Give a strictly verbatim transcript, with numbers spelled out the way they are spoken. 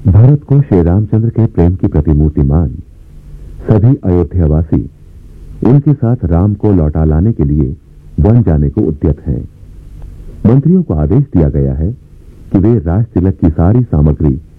भरत को श्री रामचंद्र के प्रेम की प्रतिमूर्ति मान सभी अयोध्यावासी उनके साथ राम को लौटा लाने के लिए वन जाने को उद्यत हैं। मंत्रियों को आदेश दिया गया है कि वे राज तिलक की सारी सामग्री